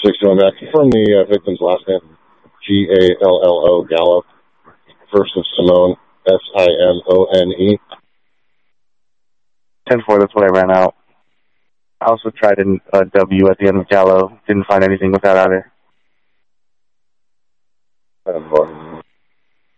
61 back. Confirm the victim's last name. Gallo, Gallo. First is Simone, Simone. 10-4, that's what I ran out. I also tried a W at the end of Gallo. Didn't find anything with that either. 10-4.